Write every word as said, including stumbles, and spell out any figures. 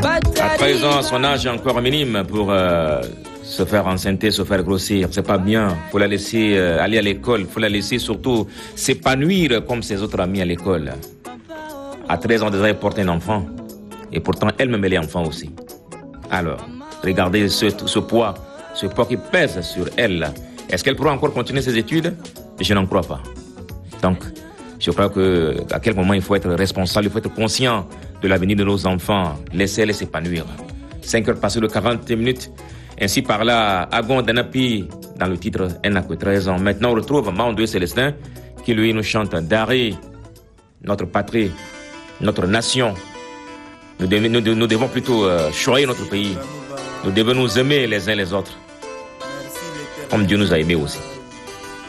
À treize ans, son âge est encore minime pour euh, se faire enceinter, se faire grossir. C'est pas bien. Faut la laisser euh, aller à l'école. Faut la laisser surtout s'épanouir comme ses autres amis à l'école. À treize ans déjà, elle porte un enfant. Et pourtant, elle-même, elle est enfant aussi. Alors, regardez ce, ce poids, ce poids qui pèse sur elle. Est-ce qu'elle pourra encore continuer ses études? Je n'en crois pas. Donc, je crois que à quel moment il faut être responsable, il faut être conscient de l'avenir de nos enfants. Laissez-les s'épanouir. cinq heures passées de quarante minutes. Ainsi par là, Agon Danapi, dans le titre, elle n'a que treize ans. Maintenant, on retrouve Mandou Célestin, qui lui nous chante Dari, notre patrie, notre nation. Nous, devons, nous, nous devons plutôt euh, choyer notre pays. Nous devons nous aimer les uns les autres, comme Dieu nous a aimés aussi.